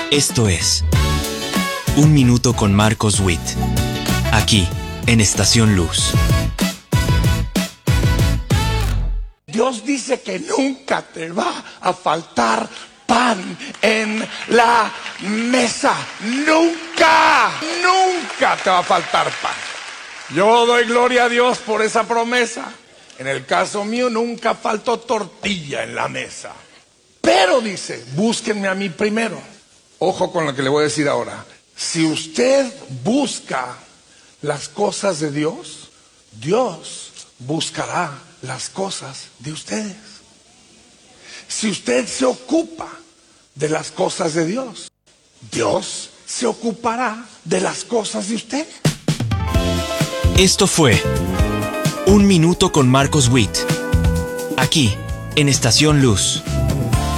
Esto es Un Minuto con Marcos Witt, aquí en Estación Luz. Dios dice que nunca te va a faltar pan en la mesa. Nunca, nunca te va a faltar pan. Yo doy gloria a Dios por esa promesa. En el caso mío nunca faltó tortilla en la mesa. Pero dice, búsquenme a mí primero. Ojo con lo que le voy a decir ahora. Si usted busca las cosas de Dios, Dios buscará las cosas de ustedes. Si usted se ocupa de las cosas de Dios, Dios se ocupará de las cosas de usted. Esto fue Un Minuto con Marcos Witt, aquí en Estación Luz.